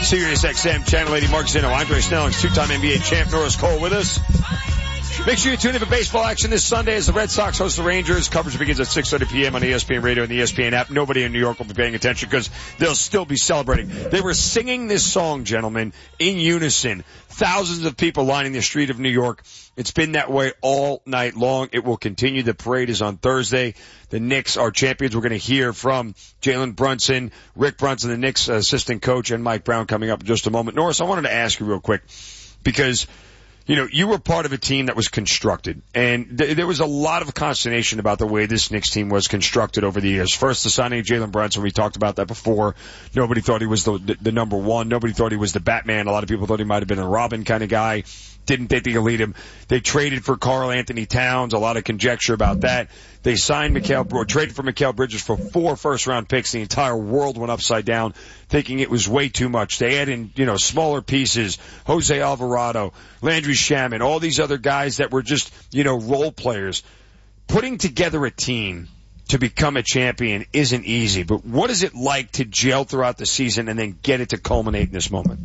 Sirius XM, Channel 80, Mark Zeno, Andre Snellings, two-time NBA champ, Norris Cole with us. Make sure you tune in for baseball action this Sunday as the Red Sox host the Rangers. Coverage begins at 6:30 p.m. on ESPN Radio and the ESPN app. Nobody in New York will be paying attention because they'll still be celebrating. They were singing this song, gentlemen, in unison. Thousands of people lining the street of New York. It's been that way all night long. It will continue. The parade is on Thursday. The Knicks are champions. We're going to hear from Jalen Brunson, Rick Brunson, the Knicks assistant coach, and Mike Brown coming up in just a moment. Norris, I wanted to ask you real quick because you know, you were part of a team that was constructed, and there was a lot of consternation about the way this Knicks team was constructed over the years. First, the signing of Jalen Brunson, we talked about that before. Nobody thought he was the number one. Nobody thought he was the Batman. A lot of people thought he might have been a Robin kind of guy. Didn't think they could lead him. They traded for Karl Anthony Towns. A lot of conjecture about that. They signed traded for Mikal Bridges for 4 first-round picks. The entire world went upside down, thinking it was way too much. They added in, smaller pieces. Jose Alvarado, Landry Shaman, all these other guys that were just, role players. Putting together a team to become a champion isn't easy, but what is it like to gel throughout the season and then get it to culminate in this moment?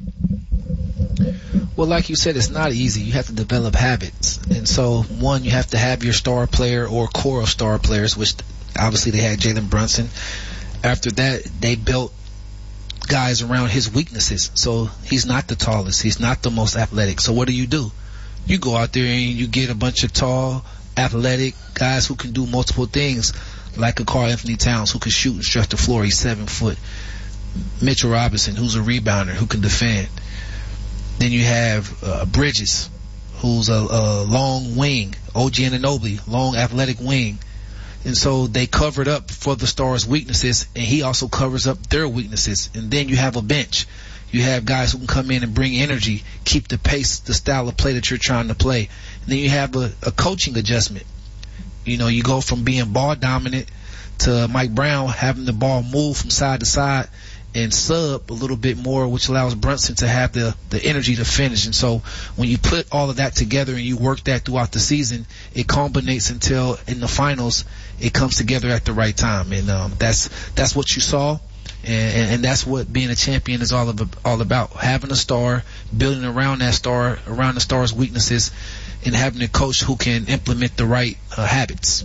Well, like you said, it's not easy. You have to develop habits. And so, one, you have to have your star player or core of star players, which obviously they had Jalen Brunson. After that, they built guys around his weaknesses. So he's not the tallest. He's not the most athletic. So what do? You go out there and you get a bunch of tall, athletic guys who can do multiple things, like a Karl Anthony Towns who can shoot and stretch the floor. He's 7 foot. Mitchell Robinson, who's a rebounder, who can defend. Then you have Bridges, who's a long wing. OG Anunoby, long athletic wing. And so they covered up for the Stars' weaknesses, and he also covers up their weaknesses. And then you have a bench. You have guys who can come in and bring energy, keep the pace, the style of play that you're trying to play. And then you have a coaching adjustment. You go from being ball dominant to Mike Brown having the ball move from side to side and sub a little bit more, which allows Brunson to have the energy to finish. And so when you put all of that together and you work that throughout the season, it culminates until in the finals it comes together at the right time. And that's what you saw, and that's what being a champion is all about. Having a star, building around that star, around the star's weaknesses, and having a coach who can implement the right habits.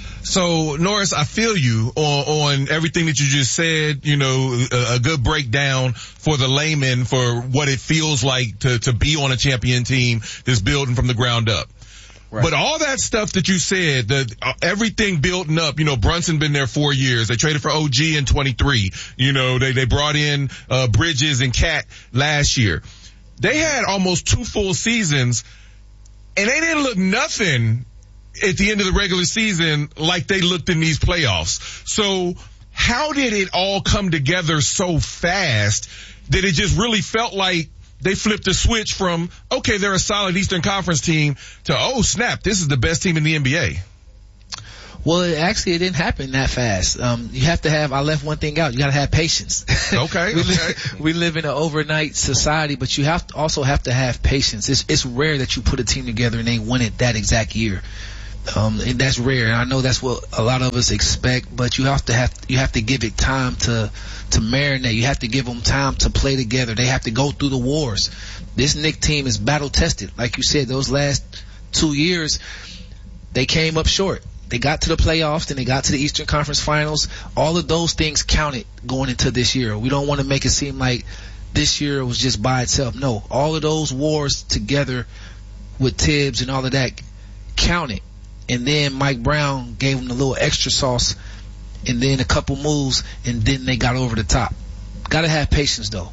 So, Norris, I feel you on everything that you just said, a good breakdown for the layman for what it feels like to be on a champion team that's building from the ground up. Right. But all that stuff that you said, everything building up, Brunson been there 4 years. They traded for OG in 23. They brought in Bridges and Cat last year. They had almost 2 full seasons, and they didn't look nothing at the end of the regular season like they looked in these playoffs. So how did it all come together so fast that it just really felt like they flipped the switch from, okay, they're a solid Eastern Conference team, to, oh, snap, this is the best team in the NBA? Well, it didn't happen that fast. You have to I left one thing out. You gotta have patience. Okay. We live in an overnight society, but you also have to have patience. It's rare that you put a team together and they win it that exact year. And that's rare. And I know that's what a lot of us expect, but you have to give it time to marinate. You have to give them time to play together. They have to go through the wars. This Knicks team is battle tested. Like you said, those last 2 years, they came up short. They got to the playoffs, then they got to the Eastern Conference Finals. All of those things counted going into this year. We don't want to make it seem like this year was just by itself. No, all of those wars together with Tibbs and all of that counted. And then Mike Brown gave them a little extra sauce, and then a couple moves, and then they got over the top. Got to have patience, though.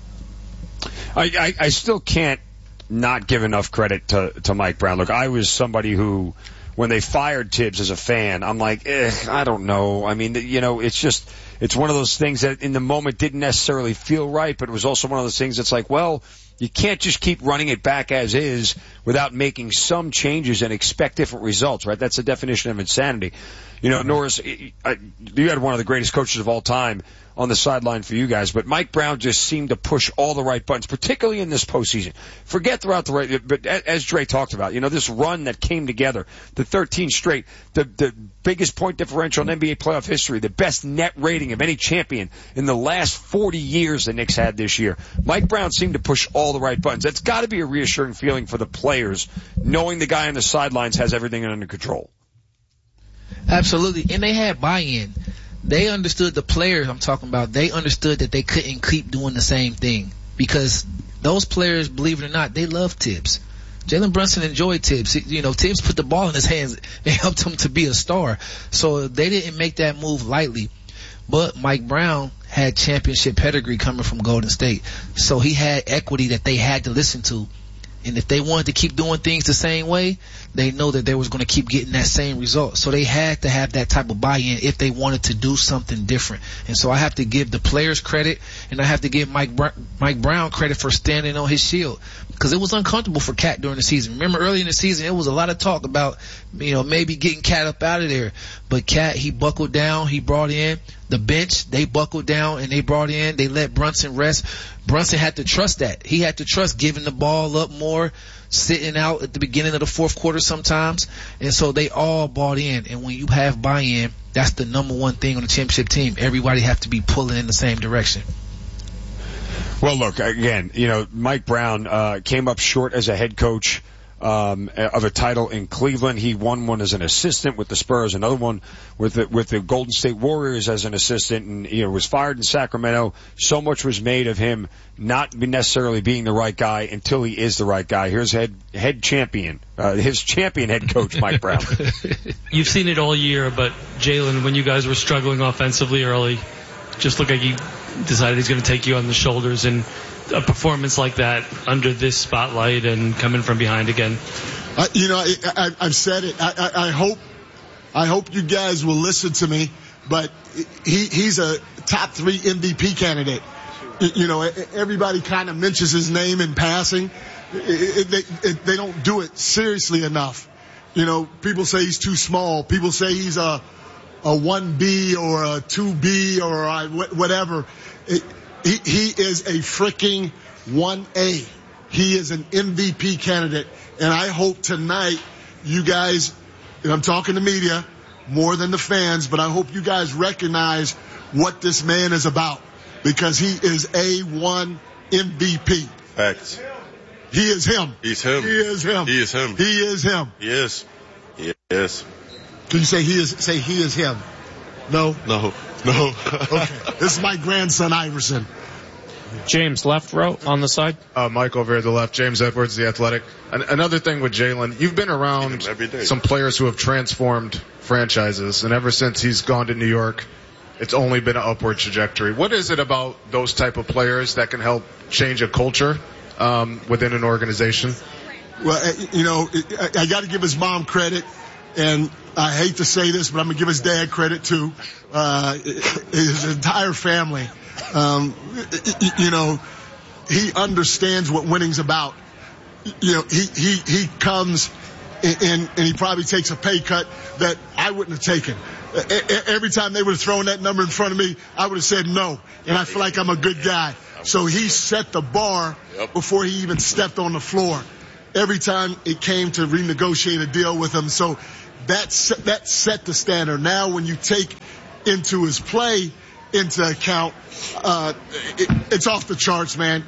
I still can't not give enough credit to Mike Brown. Look, I was somebody who, when they fired Tibbs as a fan, I'm like, I don't know. I mean, it's one of those things that in the moment didn't necessarily feel right, but it was also one of those things that's like, well, You can't just keep running it back as is without making some changes and expect different results, right? That's the definition of insanity. You know, Norris, you had one of the greatest coaches of all time on the sideline for you guys, but Mike Brown just seemed to push all the right buttons, particularly in this postseason. Forget throughout but as Dre talked about, you know, this run that came together, the 13 straight, the biggest point differential in NBA playoff history, the best net rating of any champion in the last 40 years the Knicks had this year. Mike Brown seemed to push all the right buttons. That's got to be a reassuring feeling for the players, knowing the guy on the sidelines has everything under control. Absolutely. And they had buy-in. They understood, the players I'm talking about, they understood that they couldn't keep doing the same thing because those players, believe it or not, they love Tibbs. Jalen Brunson enjoyed Tibbs. You know, Tibbs put the ball in his hands and helped him to be a star. So they didn't make that move lightly. But Mike Brown had championship pedigree coming from Golden State. So he had equity that they had to listen to. And if they wanted to keep doing things the same way, they know that they was going to keep getting that same result. So they had to have that type of buy-in if they wanted to do something different. And so I have to give the players credit, and I have to give Mike Brown credit for standing on his shield. Because it was uncomfortable for Cat during the season. Remember, early in the season, it was a lot of talk about, you know, maybe getting Cat up out of there. But Cat, he buckled down. He brought in the bench. They buckled down, and they brought in. They let Brunson rest. Brunson had to trust that. He had to trust giving the ball up more, sitting out at the beginning of the fourth quarter sometimes. And so they all bought in. And when you have buy-in, that's the number one thing on the championship team. Everybody have to be pulling in the same direction. Well, look, again, you know, Mike Brown came up short as a head coach of a title in Cleveland. He won one as an assistant with the Spurs, another one with the Golden State Warriors as an assistant, and you know, was fired in Sacramento. So much was made of him not necessarily being the right guy until he is the right guy. Here's head champion, his champion head coach, Mike Brown. You've seen it all year, but Jalen, when you guys were struggling offensively early, just looked like he decided he's going to take you on the shoulders, and a performance like that under this spotlight and coming from behind again. You know, I've said it. I hope you guys will listen to me, but he's a top 3 MVP candidate. You know, everybody kind of mentions his name in passing. They don't do it seriously enough. You know, people say he's too small. People say he's a 1B or a 2B or whatever. He is a freaking 1A. He is an MVP candidate. And I hope tonight you guys, and I'm talking to media more than the fans, but I hope you guys recognize what this man is about, because he is A1 MVP. Facts. He is him. He's him. He is him. He is him. He is him. He is. He is. Can you say he is him? No? No. Okay. This is my grandson, Iverson. James, left row on the side. Mike over at the left. James Edwards, The Athletic. Another thing with Jalen, you've been around some players who have transformed franchises, and ever since he's gone to New York, it's only been an upward trajectory. What is it about those type of players that can help change a culture within an organization? Well, you know, I got to give his mom credit, and I hate to say this, but I'm going to give his dad credit too. His entire family. You know, he understands what winning's about. You know, he comes and he probably takes a pay cut that I wouldn't have taken. Every time they would have thrown that number in front of me, I would have said no. And I feel like I'm a good guy. So he set the bar before he even stepped on the floor. Every time it came to renegotiate a deal with him. So that set the standard. Now when you take into his play into account, it's off the charts, man.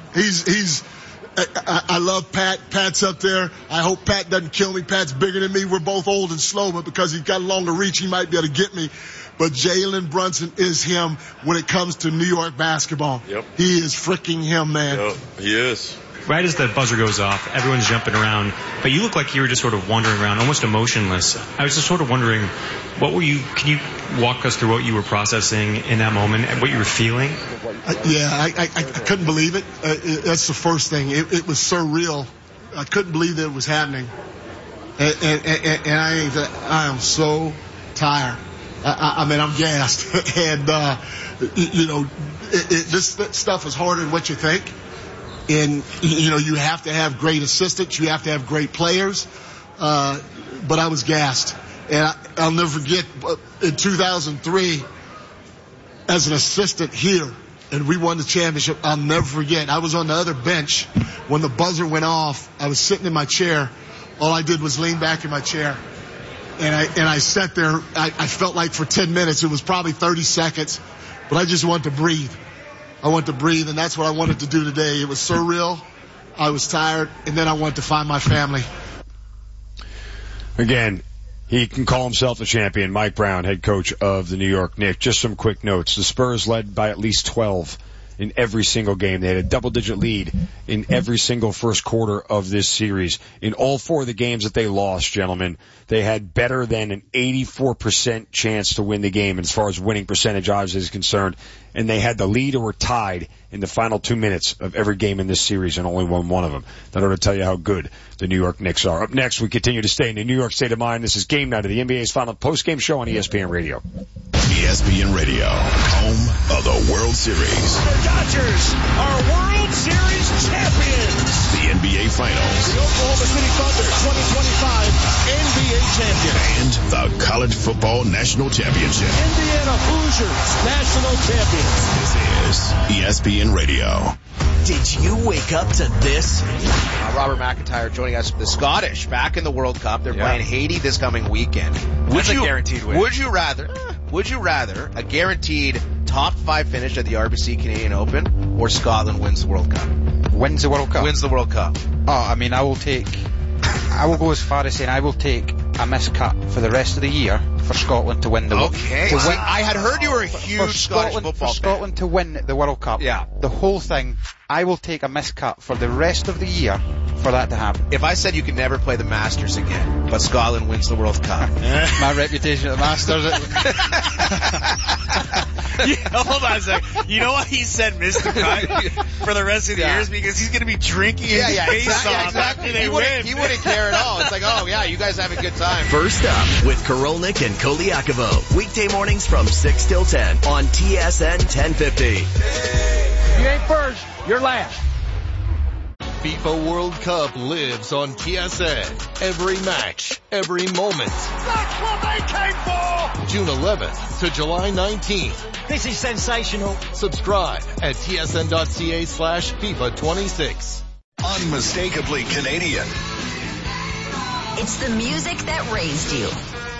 I love Pat. Pat's up there. I hope Pat doesn't kill me. Pat's bigger than me. We're both old and slow, but because he's got longer reach, he might be able to get me. But Jalen Brunson is him when it comes to New York basketball. Yep. He is freaking him, man. Yep, he is. Right as the buzzer goes off, everyone's jumping around, but you look like you were just sort of wandering around, almost emotionless. I was just sort of wondering, can you walk us through what you were processing in that moment and what you were feeling? I couldn't believe it. That's the first thing. It was surreal. I couldn't believe that it was happening. And I am so tired. I mean, I'm gassed. And, you know, this stuff is harder than what you think. And, you have to have great assistants. You have to have great players. But I was gassed. And I'll never forget in 2003, as an assistant here, and we won the championship, I'll never forget. I was on the other bench when the buzzer went off. I was sitting in my chair. All I did was lean back in my chair. And I sat there. I felt like for 10 minutes, it was probably 30 seconds, but I just wanted to breathe. I wanted to breathe, and that's what I wanted to do today. It was surreal. I was tired, and then I wanted to find my family. Again, he can call himself a champion. Mike Brown, head coach of the New York Knicks. Just some quick notes. The Spurs led by at least 12 in every single game. They had a double-digit lead in every single first quarter of this series. In all 4 of the games that they lost, gentlemen, they had better than an 84% chance to win the game as far as winning percentage odds is concerned. And they had the lead or were tied in the final 2 minutes of every game in this series and only won one of them. That ought to tell you how good the New York Knicks are. Up next, we continue to stay in the New York state of mind. This is Game Night of the NBA's final post-game show on ESPN Radio. ESPN Radio, home of the World Series. The Dodgers are World Series champions. The NBA Finals. The Oklahoma City Thunder 2025 NBA champion. And the College Football National Championship. Indiana Hoosiers national champions. This is ESPN Radio. Did you wake up to this? Robert McIntyre joining us. The Scottish back in the World Cup. They're playing Haiti this coming weekend. That's a guaranteed win. Would you rather a guaranteed top 5 finish at the RBC Canadian Open or Scotland wins the World Cup? Wins the World Cup. Wins the World Cup. Oh, I mean, I will go as far as saying I will take a missed cut for the rest of the year for Scotland to win the World Cup. Okay. I had heard you were a huge Scottish football fan. For Scotland to win the World Cup. Yeah. The whole thing, I will take a missed cut for the rest of the year for that to happen. If I said you could never play the Masters again, but Scotland wins the World Cup. My reputation at the Masters. Hold on a second. You know why he said Mr. Cut for the rest of the years? Because he's going to be drinking his face off after they win. He wouldn't care at all. It's like, oh yeah, you guys have a good time. First up with Korolnik and Koliakovo. Weekday mornings from 6 till 10 on TSN 1050. If you ain't first, you're last. FIFA World Cup lives on TSN. Every match, every moment. That's what they came for! June 11th to July 19th. This is sensational. Subscribe at tsn.ca/FIFA 26. Unmistakably Canadian. It's the music that raised you.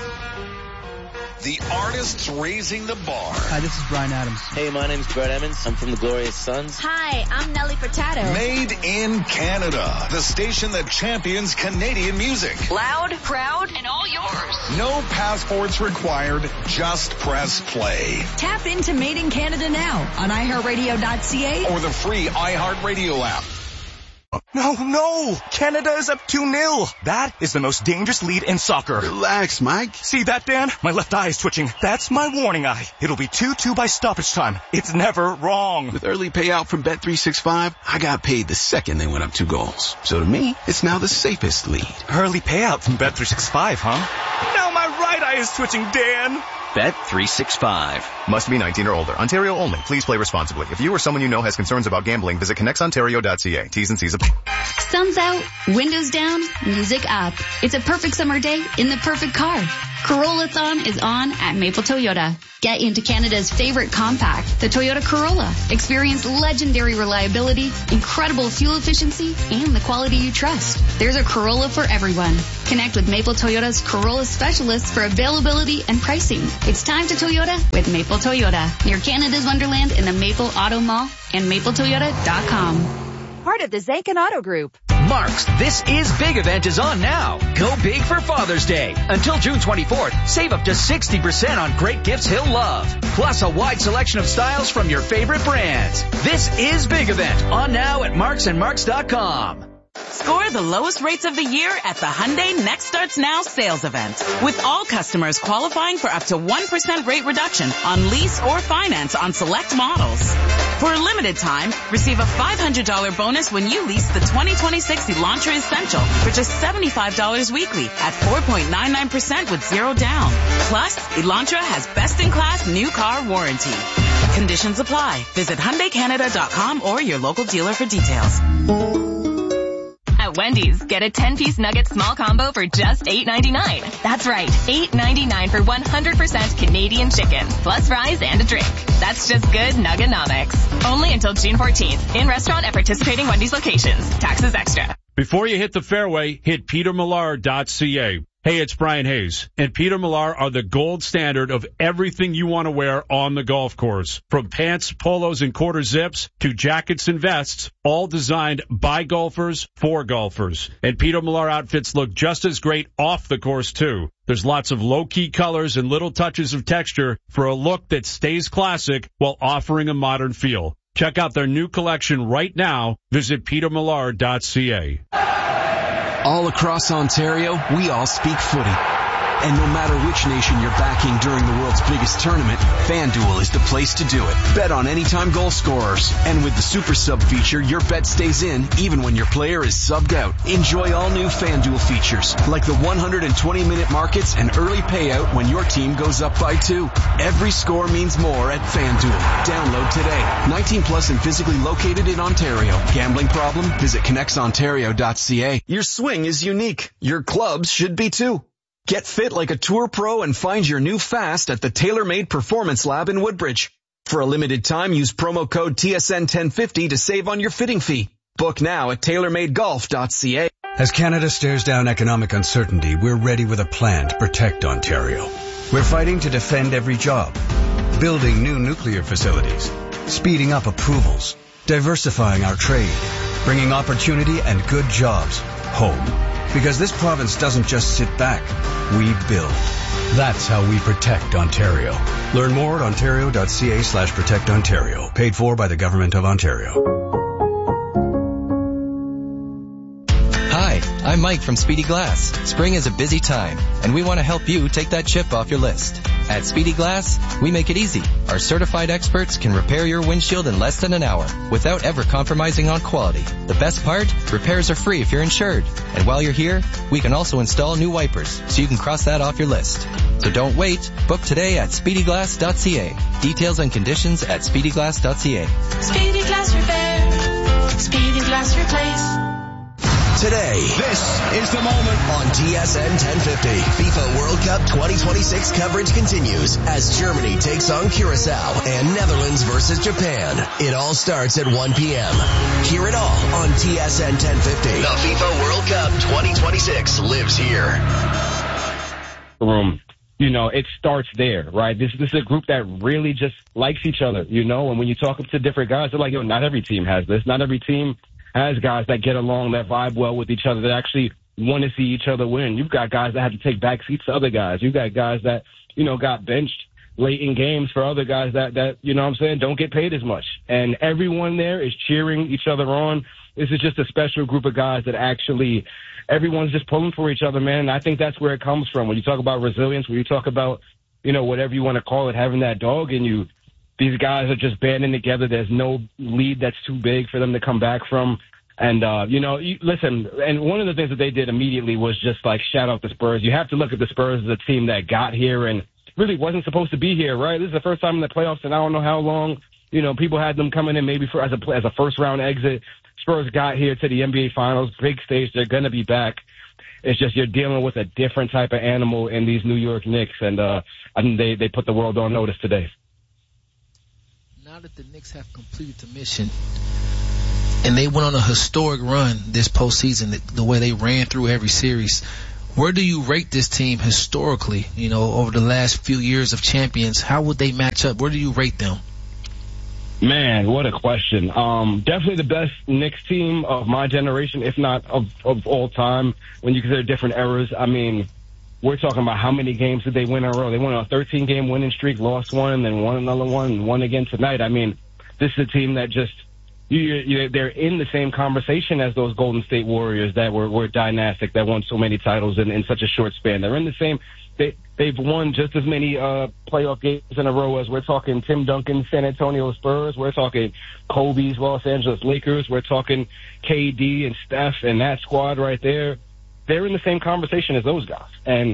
The artists raising the bar. Hi, this is Bryan Adams. Hey, my name's Brett Emmons. I'm from the Glorious Sons. Hi, I'm Nelly Furtado. Made in Canada. The station that champions Canadian music. Loud, proud, and all yours. No passports required. Just press play. Tap into Made in Canada now on iHeartRadio.ca or the free iHeartRadio app. No! Canada is up 2-0. That is the most dangerous lead in soccer. Relax, Mike. See that, Dan? My left eye is twitching. That's my warning eye. It'll be 2-2 by stoppage time. It's never wrong. With early payout from Bet365, I got paid the second they went up 2 goals. So to me, it's now the safest lead. Early payout from Bet365, huh? Now my right eye is twitching, Dan. Bet365. Must be 19 or older. Ontario only. Please play responsibly. If you or someone you know has concerns about gambling, visit connectsontario.ca. T's and C's apply. Sun's out, windows down, music up. It's a perfect summer day in the perfect car. Corolla-thon is on at Maple Toyota. Get into Canada's favorite compact, the Toyota Corolla. Experience legendary reliability, incredible fuel efficiency, and the quality you trust. There's a Corolla for everyone. Connect with Maple Toyota's Corolla specialists for availability and pricing. It's time to Toyota with Maple Toyota. Near Canada's Wonderland in the Maple Auto Mall and mapletoyota.com. Part of the Zankin Auto Group. Mark's This Is Big event is on now. Go big for Father's Day. Until June 24th, save up to 60% on great gifts he'll love. Plus a wide selection of styles from your favorite brands. This Is Big event on now at marksandmarks.com. Score the lowest rates of the year at the Hyundai Next Starts Now sales event. With all customers qualifying for up to 1% rate reduction on lease or finance on select models. For a limited time, receive a $500 bonus when you lease the 2026 Elantra Essential for just $75 weekly at 4.99% with 0 down. Plus, Elantra has best-in-class new car warranty. Conditions apply. Visit HyundaiCanada.com or your local dealer for details. At Wendy's, get a 10-piece nugget small combo for just $8.99. That's right, $8.99 for 100% Canadian chicken, plus fries and a drink. That's just good Nuggenomics. Only until June 14th. In restaurant at participating Wendy's locations. Taxes extra. Before you hit the fairway, hit petermillar.ca. Hey, it's Brian Hayes, and Peter Millar are the gold standard of everything you want to wear on the golf course. From pants, polos, and quarter zips to jackets and vests, all designed by golfers for golfers. And Peter Millar outfits look just as great off the course, too. There's lots of low-key colors and little touches of texture for a look that stays classic while offering a modern feel. Check out their new collection right now. Visit petermillar.ca. All across Ontario, we all speak footy. And no matter which nation you're backing during the world's biggest tournament, FanDuel is the place to do it. Bet on anytime goal scorers. And with the Super Sub feature, your bet stays in even when your player is subbed out. Enjoy all new FanDuel features, like the 120-minute markets and early payout when your team goes up by 2. Every score means more at FanDuel. Download today. 19 plus and physically located in Ontario. Gambling problem? Visit connectsontario.ca. Your swing is unique. Your clubs should be too. Get fit like a tour pro and find your new fast at the TaylorMade Performance Lab in Woodbridge. For a limited time, use promo code TSN1050 to save on your fitting fee. Book now at tailormadegolf.ca. As Canada stares down economic uncertainty, we're ready with a plan to protect Ontario. We're fighting to defend every job, building new nuclear facilities, speeding up approvals, diversifying our trade, bringing opportunity and good jobs home. Because this province doesn't just sit back, we build. That's how we protect Ontario. Learn more at ontario.ca/protectontario. Paid for by the Government of Ontario. Hi, I'm Mike from Speedy Glass. Spring is a busy time, and we want to help you take that chip off your list. At Speedy Glass, we make it easy. Our certified experts can repair your windshield in less than an hour without ever compromising on quality. The best part? Repairs are free if you're insured. And while you're here, we can also install new wipers so you can cross that off your list. So don't wait. Book today at speedyglass.ca. Details and conditions at speedyglass.ca. Speedy Glass Repair. Speedy Glass Replace. Today, this is the moment on TSN 1050. FIFA World Cup 2026 coverage continues as Germany takes on Curacao and Netherlands versus Japan. It all starts at 1 p.m. Hear it all on TSN 1050. The FIFA World Cup 2026 lives here. Room. You know, it starts there, right? This is a group that really just likes each other, you know, and when you talk to different guys, they're like, yo, not every team has this. Not every team has guys that get along, that vibe well with each other, that actually want to see each other win. You've got guys that have to take back seats to other guys. You've got guys that, you know, got benched late in games for other guys that, you know what I'm saying, don't get paid as much. And everyone there is cheering each other on. This is just a special group of guys that actually, everyone's just pulling for each other, man. And I think that's where it comes from. When you talk about resilience, when you talk about, you know, whatever you want to call it, having that dog in you, these guys are just banding together. There's no lead that's too big for them to come back from. And, you know, listen, and one of the things that they did immediately was just like shout out the Spurs. You have to look at the Spurs as a team that got here and really wasn't supposed to be here, right? This is the first time in the playoffs and I don't know how long, you know, people had them coming in maybe for as a first round exit. Spurs got here to the NBA Finals, big stage. They're going to be back. It's just you're dealing with a different type of animal in these New York Knicks. And I think they put the world on notice today. Now that the Knicks have completed the mission and they went on a historic run this postseason, the way they ran through every series, where do you rate this team historically, you know, over the last few years of champions? How would they match up? Where do you rate them? Man, what a question. Definitely the best Knicks team of my generation, if not of all time, when you consider different eras. I mean, we're talking about how many games did they win in a row? They went on a 13-game winning streak, lost one, and then won another one, and won again tonight. I mean, this is a team that just, they're in the same conversation as those Golden State Warriors that were dynastic, that won so many titles in such a short span. They're in the same, they've won just as many playoff games in a row as we're talking Tim Duncan, San Antonio Spurs. We're talking Kobe's Los Angeles Lakers. We're talking KD and Steph and that squad right there. They're in the same conversation as those guys. And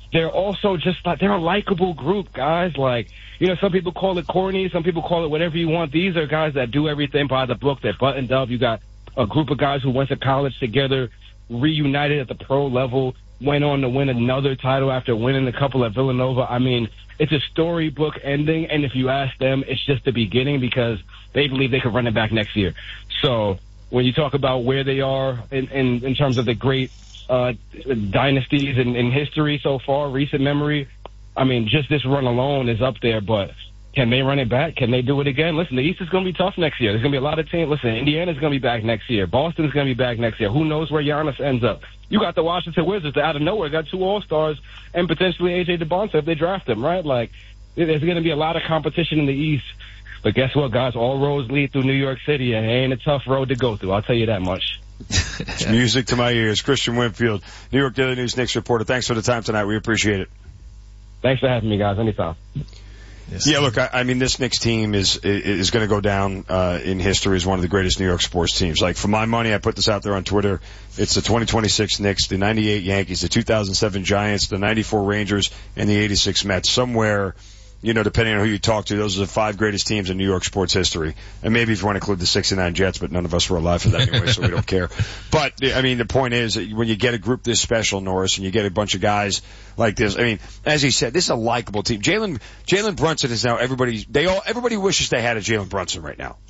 they're also just like, they're a likable group, guys. Like, some people call it corny, some people call it whatever you want. These are guys that do everything by the book. They're buttoned up. You got a group of guys who went to college together, reunited at the pro level, went on to win another title after winning a couple at Villanova. I mean, it's a storybook ending, and if you ask them, it's just the beginning because they believe they could run it back next year. So when you talk about where they are in terms of the great dynasties in history so far, recent memory, I mean, just this run alone is up there, but can they run it back? Can they do it again? Listen, the East is going to be tough next year. There's going to be a lot of teams. Listen, Indiana's going to be back next year. Boston's going to be back next year. Who knows where Giannis ends up? You got the Washington Wizards that out of nowhere got 2 All-Stars and potentially A.J. DeBonta if they draft him, right? Like, there's going to be a lot of competition in the East. But guess what, guys? All roads lead through New York City, and it ain't a tough road to go through. I'll tell you that much. It's music to my ears. Christian Winfield, New York Daily News Knicks reporter. Thanks for the time tonight. We appreciate it. Thanks for having me, guys. Anytime. Yes. Yeah, look, I mean, this Knicks team is going to go down in history as one of the greatest New York sports teams. Like, for my money, I put this out there on Twitter. It's the 2026 Knicks, the 98 Yankees, the 2007 Giants, the 94 Rangers, and the 86 Mets. Somewhere, depending on who you talk to, those are the 5 greatest teams in New York sports history. And maybe if you want to include the 69 Jets, but none of us were alive for that anyway, so we don't care. But, I mean, the point is that when you get a group this special, Norris, and you get a bunch of guys like this, I mean, as he said, this is a likable team. Jalen Brunson is now everybody wishes they had a Jalen Brunson right now.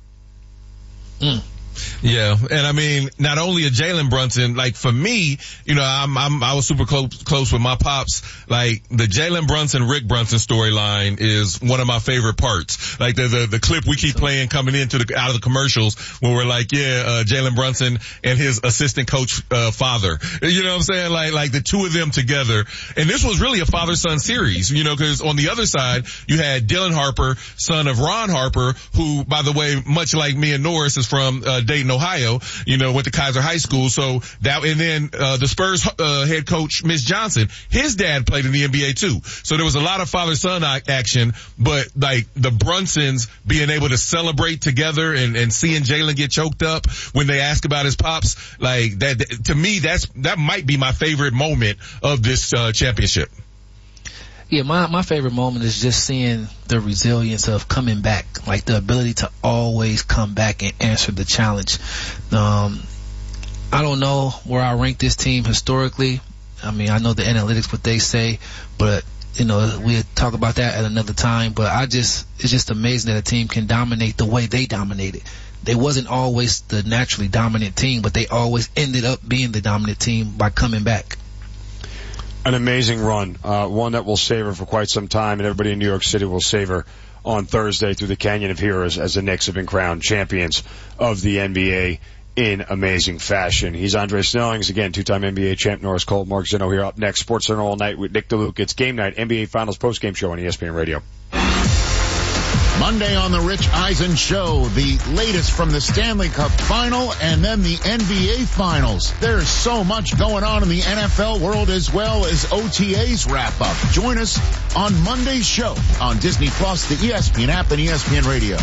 Yeah, and I mean, not only a Jalen Brunson, like for me, I was super close with my pops. Like the Jalen Brunson, Rick Brunson storyline is one of my favorite parts. Like the clip we keep playing coming out of the commercials when we're like, Jalen Brunson and his assistant coach, father. You know what I'm saying? Like the two of them together. And this was really a father-son series, cause on the other side, you had Dylan Harper, son of Ron Harper, who, by the way, much like me and Norris, is from, Dayton, Ohio, went to Kaiser High School. So and then the Spurs head coach, Mitch Johnson, his dad played in the NBA too. So there was a lot of father-son action, but like the Brunsons being able to celebrate together and seeing Jalen get choked up when they ask about his pops, like that, to me, that might be my favorite moment of this championship. Yeah, my favorite moment is just seeing the resilience of coming back, like the ability to always come back and answer the challenge. I don't know where I rank this team historically. I mean, I know the analytics, what they say, but we'll talk about that at another time. But it's just amazing that a team can dominate the way they dominated. They wasn't always the naturally dominant team, but they always ended up being the dominant team by coming back. An amazing run, one that will savor for quite some time, and everybody in New York City will savor on Thursday through the Canyon of Heroes as the Knicks have been crowned champions of the NBA in amazing fashion. He's Andre Snellings, again, 2-time NBA champ Norris Cole, Mark Zinno here up next. Sports Center all night with Nick DeLuke. It's Game Night, NBA Finals postgame show on ESPN Radio. Monday on the Rich Eisen Show, the latest from the Stanley Cup Final and then the NBA Finals. There's so much going on in the NFL world as well as OTAs wrap up. Join us on Monday's show on Disney Plus, the ESPN app, and ESPN Radio.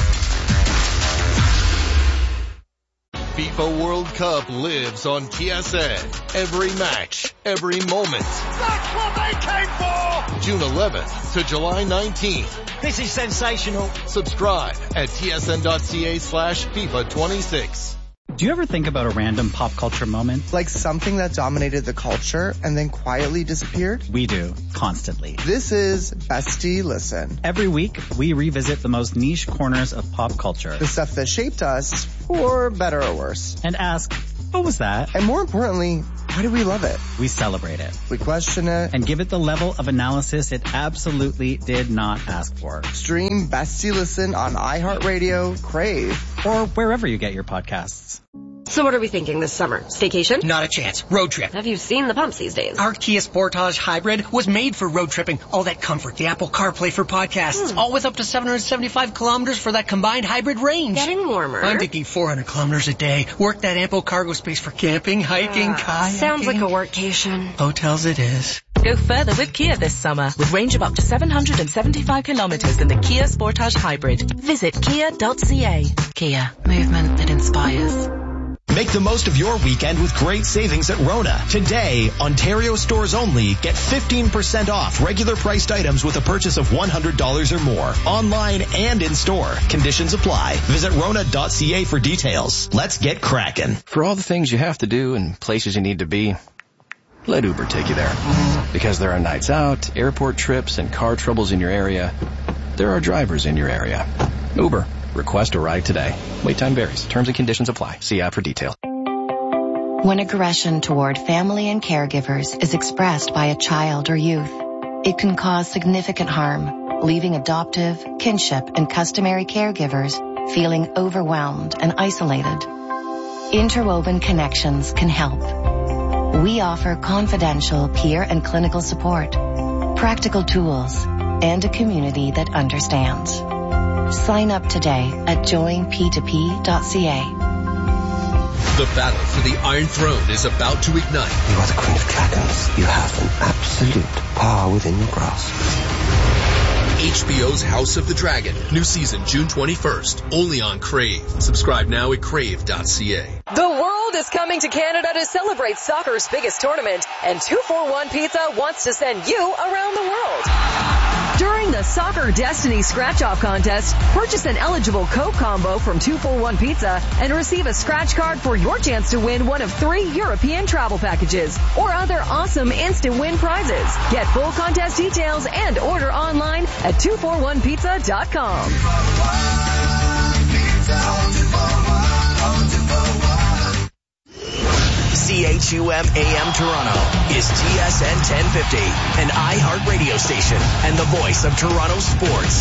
FIFA World Cup lives on TSN. Every match, every moment. That's what they came for! June 11th to July 19th. This is sensational. Subscribe at tsn.ca/FIFA26. Do you ever think about a random pop culture moment? Like something that dominated the culture and then quietly disappeared? We do, constantly. This is Bestie Listen. Every week, we revisit the most niche corners of pop culture. The stuff that shaped us, for better or worse. And ask, what was that? And more importantly, why do we love it? We celebrate it. We question it. And give it the level of analysis it absolutely did not ask for. Stream Bestie Listen on iHeartRadio, Crave, or wherever you get your podcasts. So what are we thinking this summer? Staycation? Not a chance. Road trip. Have you seen the pumps these days? Our Kia Sportage Hybrid was made for road tripping. All that comfort, the Apple CarPlay for podcasts, all with up to 775 kilometers for that combined hybrid range. Getting warmer. I'm thinking 400 kilometers a day. Work that ample cargo space for camping, hiking, kayaking. Sounds like a workcation. Hotels it is. Go further with Kia this summer with range of up to 775 kilometers in the Kia Sportage Hybrid. Visit kia.ca. Kia, movement that inspires. Make the most of your weekend with great savings at Rona. Today, Ontario stores only get 15% off regular priced items with a purchase of $100 or more. Online and in store. Conditions apply. Visit Rona.ca for details. Let's get cracking. For all the things you have to do and places you need to be, let Uber take you there. Because there are nights out, airport trips, and car troubles in your area. There are drivers in your area. Uber. Request a ride today. Wait time varies. Terms and conditions apply. See app for details. When aggression toward family and caregivers is expressed by a child or youth, it can cause significant harm, leaving adoptive, kinship, and customary caregivers feeling overwhelmed and isolated. Interwoven Connections can help. We offer confidential peer and clinical support, practical tools, and a community that understands. Sign up today at joinp2p.ca. The battle for the Iron Throne is about to ignite. You are the Queen of Dragons. You have an absolute power within your grasp. HBO's House of the Dragon. New season June 21st. Only on Crave. Subscribe now at crave.ca. The world is coming to Canada to celebrate soccer's biggest tournament, and 241 Pizza wants to send you around the world. During the Soccer Destiny Scratch-Off Contest, purchase an eligible Coke combo from 241 Pizza and receive a scratch card for your chance to win one of 3 European travel packages or other awesome instant win prizes. Get full contest details and order online at 241pizza.com. CHUM AM Toronto is TSN 1050, an iHeart radio station and the voice of Toronto sports.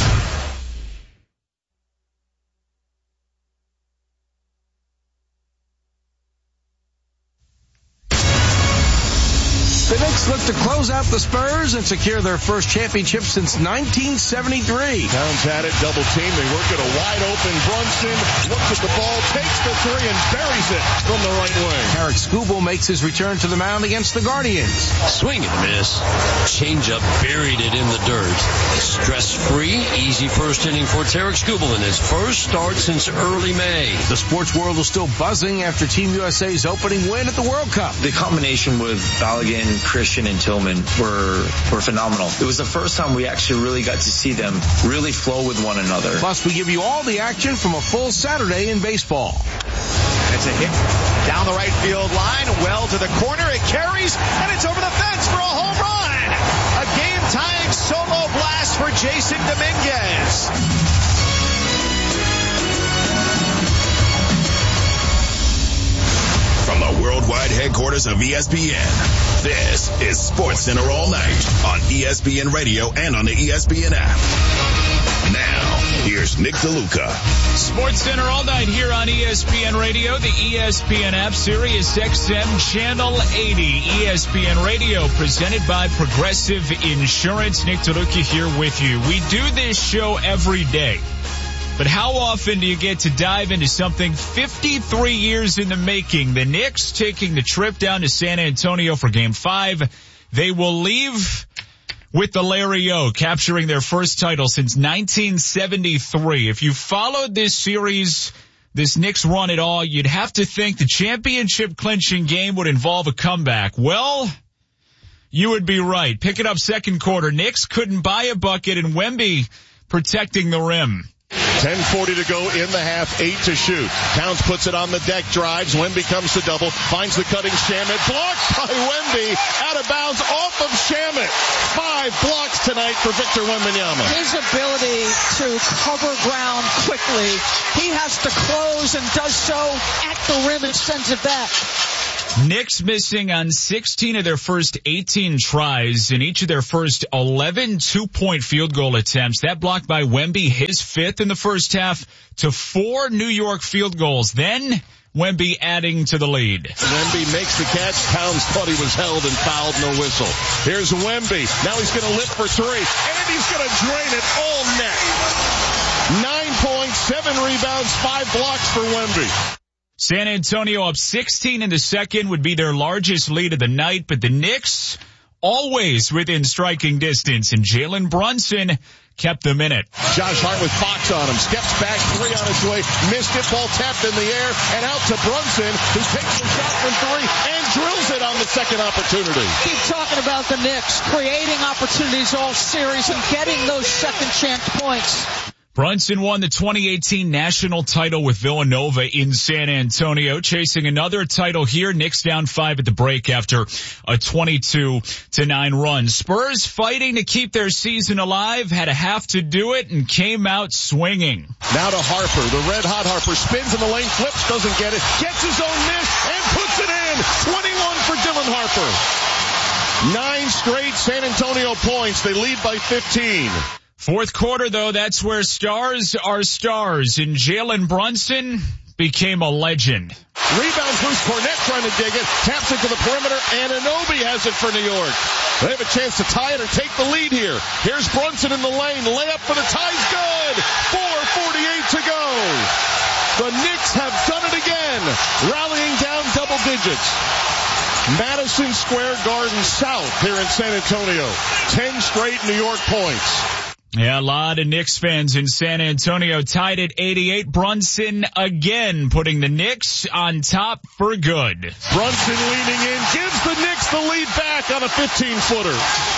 The Knicks look to close out the Spurs and secure their first championship since 1973. Towns had it, double team. They work at a wide open Brunson. Looks at the ball, takes the three, and buries it from the right wing. Tarek Skubal makes his return to the mound against the Guardians. Swing and a miss. Changeup buried it in the dirt. Stress-free, easy first inning for Tarek Skubal in his first start since early May. The sports world is still buzzing after Team USA's opening win at the World Cup. The combination with Balogun, Christian, and Tillman were phenomenal. It was the first time we actually really got to see them really flow with one another. Plus, we give you all the action from a full Saturday in baseball. It's a hit down the right field line, well to the corner. It carries, and it's over the fence for a home run. A game-tying solo blast for Jason Dominguez. From the worldwide headquarters of ESPN, this is Sports Center All Night on ESPN Radio and on the ESPN app. Now, here's Nick DeLuca. Sports Center All Night here on ESPN Radio, the ESPN app, Sirius XM Channel 80. ESPN Radio presented by Progressive Insurance. Nick DeLuca here with you. We do this show every day. But how often do you get to dive into something 53 years in the making? The Knicks taking the trip down to San Antonio for Game 5. They will leave with the Larry O, capturing their first title since 1973. If you followed this series, this Knicks run at all, you'd have to think the championship clinching game would involve a comeback. Well, you would be right. Pick it up second quarter. Knicks couldn't buy a bucket, and Wemby protecting the rim. 10:40 to go in the half, 8 to shoot. Towns puts it on the deck, drives. Wemby comes to double, finds the cutting Shamet. Blocked by Wemby, out of bounds, off of Shamet. 5 blocks tonight for Victor Wembanyama. His ability to cover ground quickly. He has to close and does so at the rim and sends it back. Knicks missing on 16 of their first 18 tries in each of their first 11 two-point field goal attempts. That blocked by Wemby, his 5th in the first half, to 4 New York field goals. Then Wemby adding to the lead. Wemby makes the catch. Towns thought he was held and fouled, no whistle. Here's Wemby. Now he's going to lift for 3, and he's going to drain it all net. 9 points, 7 rebounds, 5 blocks for Wemby. San Antonio up 16 in the second would be their largest lead of the night, but the Knicks always within striking distance, and Jalen Brunson kept them in it. Josh Hart with Fox on him. Steps back, three on its way. Missed it. Ball tapped in the air and out to Brunson, who takes the shot from three and drills it on the second opportunity. Keep talking about the Knicks creating opportunities all series and getting those second chance points. Brunson won the 2018 national title with Villanova in San Antonio, chasing another title here. Knicks down 5 at the break after a 22-9 run. Spurs fighting to keep their season alive, had a half to do it, and came out swinging. Now to Harper, the red-hot Harper, spins in the lane, flips, doesn't get it, gets his own miss, and puts it in. 21 for Dylan Harper. 9 straight San Antonio points. They lead by 15. Fourth quarter, though, that's where stars are stars, and Jalen Brunson became a legend. Rebounds loose, Cornette trying to dig it, taps it to the perimeter, and Anunoby has it for New York. They have a chance to tie it or take the lead here. Here's Brunson in the lane, layup for the tie's good. 4:48 to go. The Knicks have done it again, rallying down double digits. Madison Square Garden South here in San Antonio. 10 straight New York points. Yeah, a lot of Knicks fans in San Antonio tied at 88. Brunson again putting the Knicks on top for good. Brunson leaning in, gives the Knicks the lead back on a 15-footer.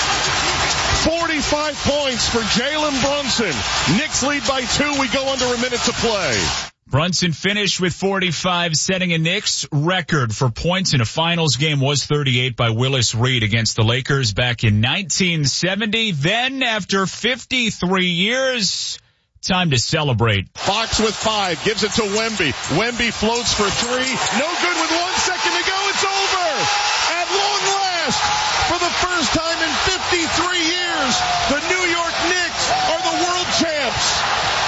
45 points for Jalen Brunson. Knicks lead by 2. We go under a minute to play. Brunson finished with 45, setting a Knicks record for points in a finals game. Was 38 by Willis Reed against the Lakers back in 1970. Then, after 53 years, time to celebrate. Fox with 5, gives it to Wemby. Wemby floats for 3. No good with 1 second to go. It's over. At long last, for the first time in 53 years, the New York Knicks are the world champs.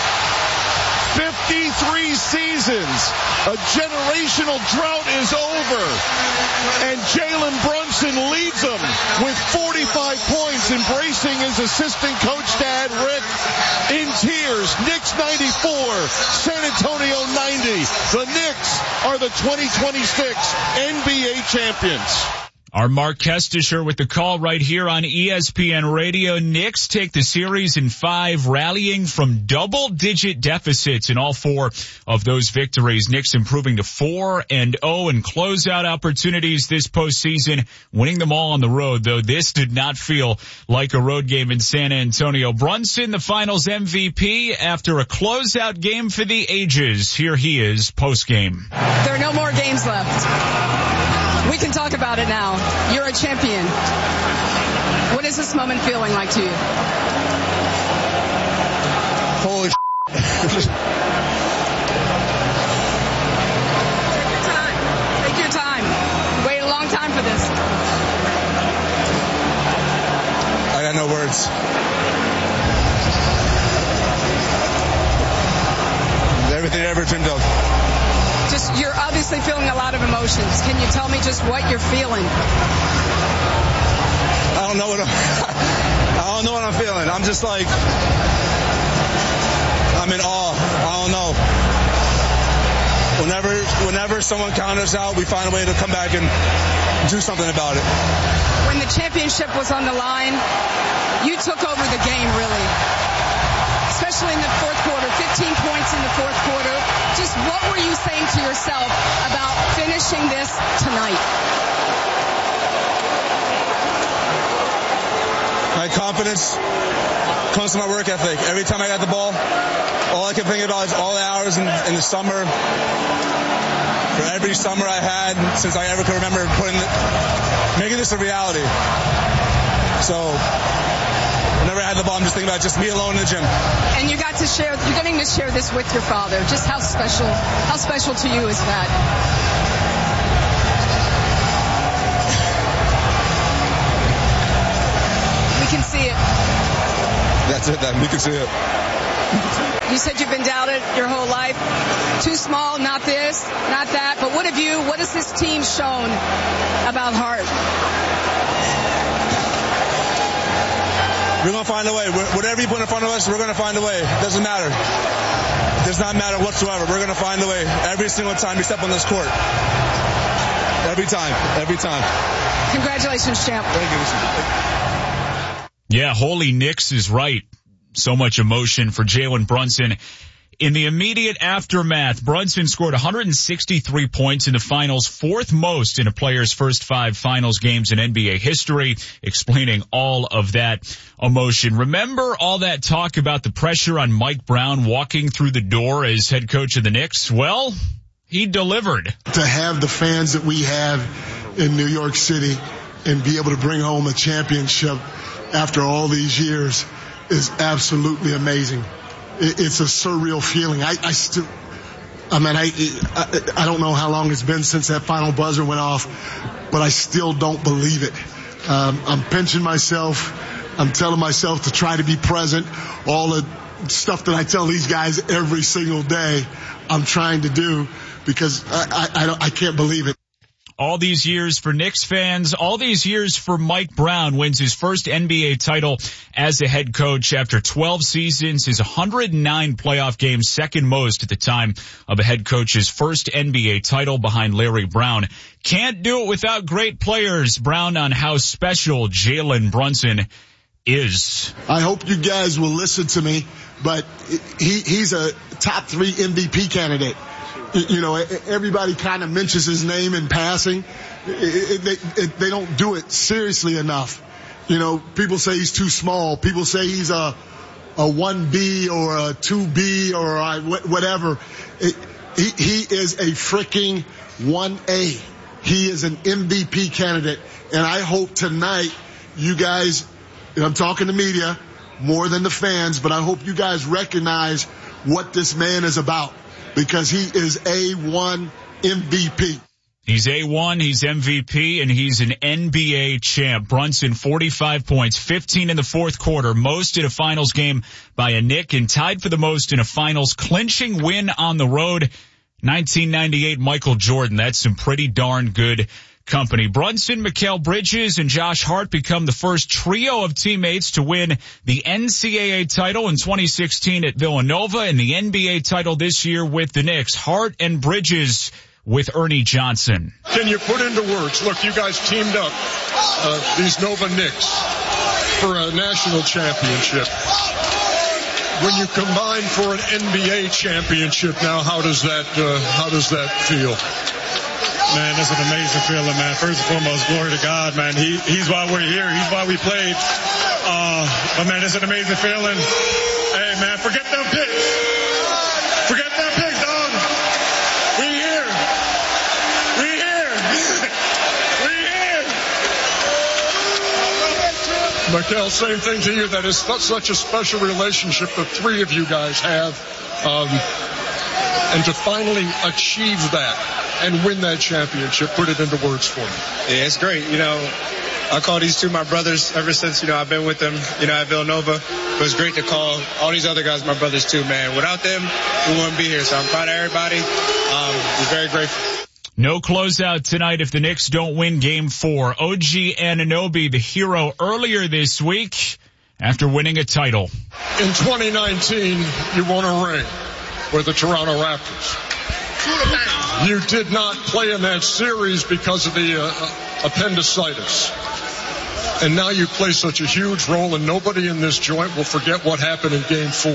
53 seasons. A generational drought is over. And Jalen Brunson leads them with 45 points, embracing his assistant coach dad, Rick, in tears. Knicks 94, San Antonio 90. The Knicks are the 2026 NBA champions. Our Mark Kestisher with the call right here on ESPN Radio. Knicks take the series in 5, rallying from double-digit deficits in all 4 of those victories. Knicks improving to 4-0 and closeout opportunities this postseason, winning them all on the road, though this did not feel like a road game in San Antonio. Brunson, the finals MVP, after a closeout game for the ages. Here he is post-game. There are no more games left. We can talk about it now. You're a champion. What is this moment feeling like to you? Holy Take your time. Wait a long time for this. I got no words. Everything I ever dreamed of. Just, you're obviously feeling a lot of emotions. Can you tell me just what you're feeling? I don't know what I'm feeling. I'm just like, I'm in awe. I don't know. Whenever someone counters out, we find a way to come back and do something about it. When the championship was on the line, you took over the game, really. Especially in the fourth quarter, 15 points in the fourth quarter. Just what were you saying to yourself about finishing this tonight? My confidence comes from my work ethic. Every time I got the ball, all I can think about is all the hours in the summer. For every summer I had since I ever could remember making this a reality. So whenever I had the ball, I'm just thinking about just me alone in the gym. And you're getting to share this with your father. Just how special to you is that? We can see it. That's it, we can see it. You said you've been doubted your whole life. Too small, not this, not that. But what has this team shown about Hart? We're going to find a way. Whatever you put in front of us, we're going to find a way. It doesn't matter. It does not matter whatsoever. We're going to find a way every single time we step on this court. Every time. Congratulations, champ. Thank you. Yeah, Holy Knicks is right. So much emotion for Jalen Brunson. In the immediate aftermath, Brunson scored 163 points in the finals, fourth most in a player's first 5 finals games in NBA history, explaining all of that emotion. Remember all that talk about the pressure on Mike Brown walking through the door as head coach of the Knicks? Well, he delivered. To have the fans that we have in New York City and be able to bring home a championship after all these years is absolutely amazing. It's a surreal feeling. I don't know how long it's been since that final buzzer went off, but I still don't believe it. I'm pinching myself. I'm telling myself to try to be present. All the stuff that I tell these guys every single day, I'm trying to do because I can't believe it. All these years for Knicks fans, all these years for Mike Brown, wins his first NBA title as a head coach after 12 seasons, his 109 playoff games, second most at the time of a head coach's first NBA title behind Larry Brown. Can't do it without great players. Brown on how special Jalen Brunson is. I hope you guys will listen to me, but he's a top 3 MVP candidate. You know, everybody kind of mentions his name in passing. They don't do it seriously enough. You know, people say he's too small. People say he's a 1B or a 2B or whatever. He is a freaking 1A. He is an MVP candidate. And I hope tonight you guys, and I'm talking to media more than the fans, but I hope you guys recognize what this man is about. Because he is A1 MVP. He's A1, he's MVP, and he's an NBA champ. Brunson, 45 points, 15 in the fourth quarter, most in a finals game by a Knick, and tied for the most in a finals clinching win on the road. 1998 Michael Jordan. That's some pretty darn good company. Brunson, Mikal Bridges, and Josh Hart become the first trio of teammates to win the NCAA title in 2016 at Villanova and the NBA title this year with the Knicks. Hart and Bridges with Ernie Johnson. Can you put into words, look, you guys teamed up, these Nova Knicks for a national championship. When you combine for an NBA championship now, how does that feel? Man, that's an amazing feeling, man. First and foremost, glory to God, man. He's why we're here. He's why we played. But man, it's an amazing feeling. Hey, man, forget them picks. Forget them picks, dog. We here. We here. We here. Mikal, same thing to you. That is such a special relationship the 3 of you guys have. And to finally achieve that and win that championship, put it into words for me. Yeah, it's great. You know, I call these 2 my brothers ever since, I've been with them, at Villanova. It was great to call all these other guys my brothers too, man. Without them, we wouldn't be here. So I'm proud of everybody. We're very grateful. No closeout tonight if the Knicks don't win Game 4. OG Anunoby, the hero earlier this week after winning a title. In 2019, you won a ring with the Toronto Raptors. You did not play in that series because of the appendicitis. And now you play such a huge role, and nobody in this joint will forget what happened in Game 4.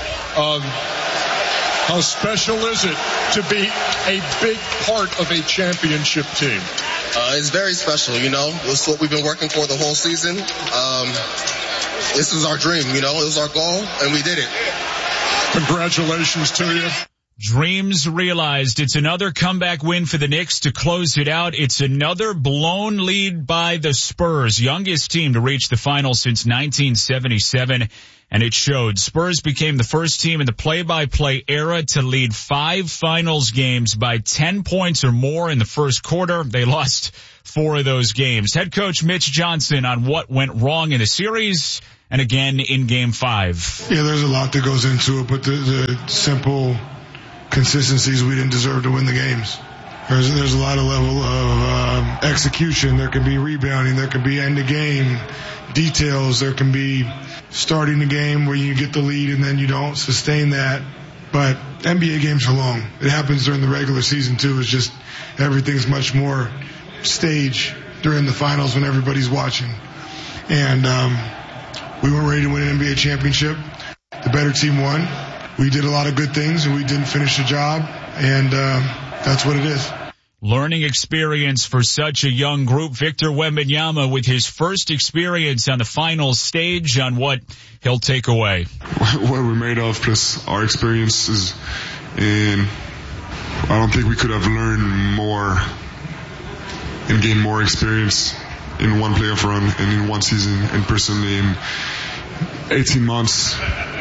How special is it to be a big part of a championship team? It's very special, It's what we've been working for the whole season. This was our dream, It was our goal, and we did it. Congratulations to you. Dreams realized. It's another comeback win for the Knicks to close it out. It's another blown lead by the Spurs, youngest team to reach the finals since 1977, and it showed. Spurs became the first team in the play-by-play era to lead 5 finals games by 10 points or more in the first quarter. They lost 4 of those games. Head coach Mitch Johnson on what went wrong in the series and again in Game 5. Yeah, there's a lot that goes into it, but the simple consistencies, we didn't deserve to win the games. There's a lot of level of execution. There can be rebounding. There can be end of game details. There can be starting the game where you get the lead and then you don't sustain that. But NBA games are long. It happens during the regular season too. It's just everything's much more stage during the finals when everybody's watching. And We weren't ready to win an NBA championship. The better team won. We did a lot of good things, and we didn't finish the job, and that's what it is. Learning experience for such a young group. Victor Wembanyama with his first experience on the final stage on what he'll take away. What we're made of, plus our experiences, and I don't think we could have learned more and gained more experience in one playoff run and in one season, and personally in 18 months.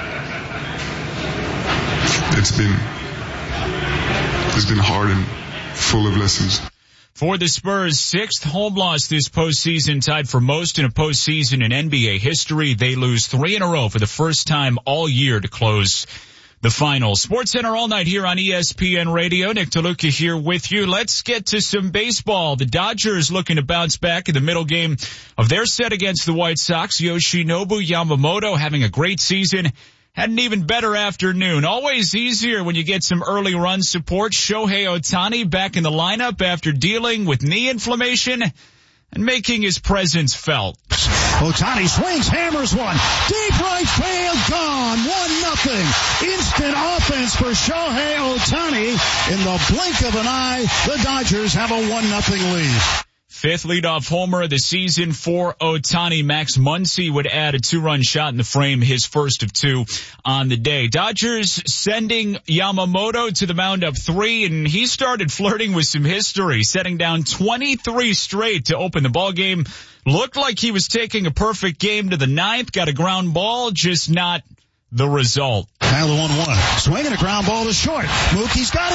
It's been hard and full of lessons. For the Spurs, 6th home loss this postseason, tied for most in a postseason in NBA history. They lose 3 in a row for the first time all year to close the finals. SportsCenter all night here on ESPN Radio. Nick DeLuca here with you. Let's get to some baseball. The Dodgers looking to bounce back in the middle game of their set against the White Sox. Yoshinobu Yamamoto having a great season. Had an even better afternoon. Always easier when you get some early run support. Shohei Ohtani back in the lineup after dealing with knee inflammation and making his presence felt. Ohtani swings, hammers one. Deep right field, gone. 1-0. Instant offense for Shohei Ohtani. In the blink of an eye, the Dodgers have a 1-0 lead. 5th leadoff homer of the season for Ohtani. Max Muncy would add a 2-run shot in the frame, his first of 2 on the day. Dodgers sending Yamamoto to the mound up 3, and he started flirting with some history, setting down 23 straight to open the ball game. Looked like he was taking a perfect game to the 9th, got a ground ball, just not the result. Now the 1-1. Swinging a ground ball to short. Mookie's got it.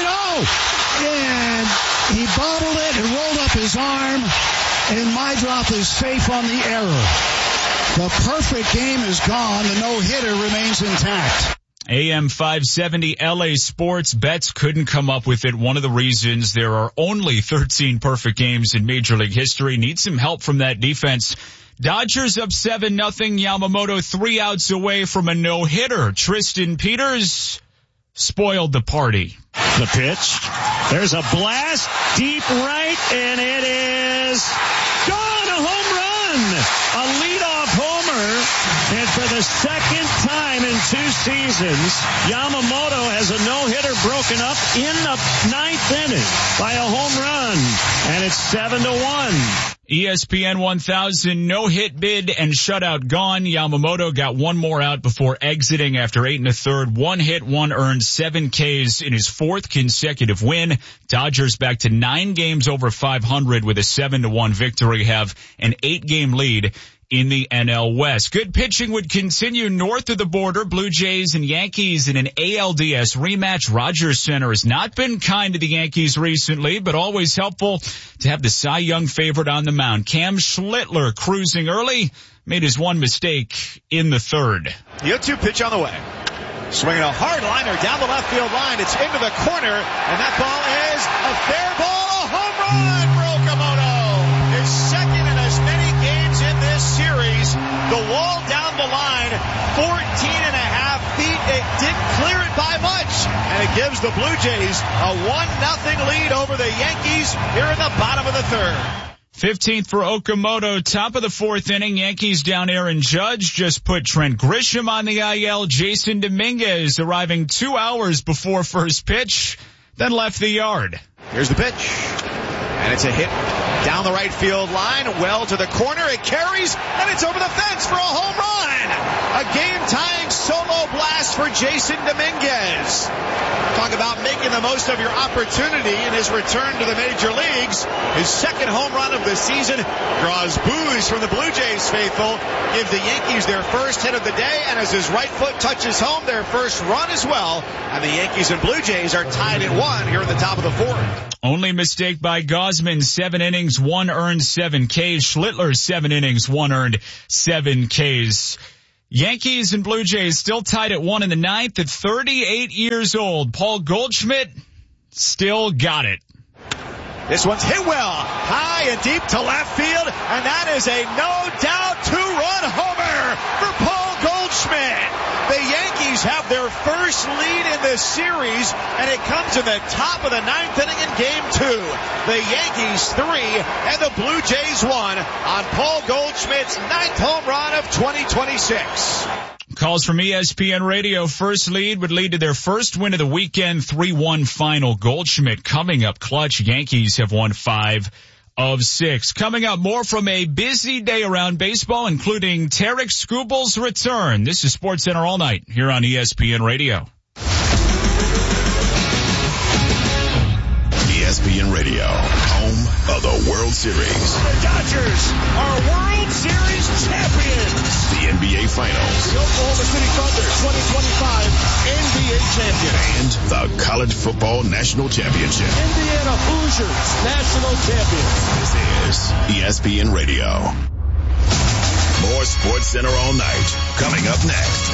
And he bobbled it and rolled up his arm. And my drop is safe on the error. The perfect game is gone. The no-hitter remains intact. AM 570 LA Sports bets couldn't come up with it. One of the reasons there are only 13 perfect games in Major League history. Need some help from that defense. Dodgers up 7-0. Yamamoto 3 outs away from a no-hitter. Tristan Peters spoiled the party. The pitch. There's a blast. Deep right, and it is gone. A home run. A leadoff homer. And for the second time in 2 seasons, Yamamoto has a no-hitter broken up in the 9th inning by a home run. And it's 7-1. ESPN 1000 no-hit bid and shutout gone. Yamamoto got one more out before exiting after 8 1/3. 1 hit, 1 earned, 7 Ks in his 4th consecutive win. Dodgers back to 9 games over 500 with a 7-1 victory, have an 8-game lead in the NL West. Good pitching would continue north of the border. Blue Jays and Yankees in an ALDS rematch. Rogers Center has not been kind to the Yankees recently, but always helpful to have the Cy Young favorite on the mound. Cam Schlittler cruising early, made his one mistake in the 3rd. The 0-2 pitch on the way. Swinging a hard liner down the left field line. It's into the corner, and that ball is a fair ball. A home run for Okamoto. His second in as many games in this series. The wall down the line, 14.5 feet. It didn't clear it by much, and it gives the Blue Jays a 1-0 lead over the Yankees here in the bottom of the 3rd. 15th for Okamoto, top of the 4th inning. Yankees down Aaron Judge, just put Trent Grisham on the IL. Jason Dominguez arriving 2 hours before first pitch, then left the yard. Here's the pitch, and it's a hit down the right field line, well to the corner. It carries, and it's over the fence for a home run. A game-tying solo blast for Jason Dominguez. Talk about making the most of your opportunity in his return to the major leagues. His second home run of the season draws boos from the Blue Jays faithful, gives the Yankees their first hit of the day, and as his right foot touches home, their first run as well. And the Yankees and Blue Jays are tied at 1 here at the top of the 4th. Only mistake by Gausman, 7 innings, 1 earned, 7 Ks. Schlittler, 7 innings, 1 earned, 7 Ks. Yankees and Blue Jays still tied at 1 in the 9th at 38 years old. Paul Goldschmidt still got it. This one's hit well, high and deep to left field, and that is a no-doubt 2-run homer for Paul Goldschmidt. Goldschmidt. The Yankees have their first lead in this series, and it comes in the top of the ninth inning in Game 2. The Yankees 3 and the Blue Jays 1 on Paul Goldschmidt's ninth home run of 2026. Calls from ESPN Radio. First lead would lead to their first win of the weekend, 3-1 final. Goldschmidt coming up clutch. Yankees have won 5 of 6. Coming up, more from a busy day around baseball, including Tarik Skubal's return. This is SportsCenter All Night here on ESPN Radio. ESPN Radio, home of the World Series. The Dodgers are World Series champions. The NBA Finals. The Oklahoma City Thunder 2025 NBA champion. And the College Football National Championship. Indiana Hoosiers national champions. This is ESPN Radio. More SportsCenter All Night coming up next.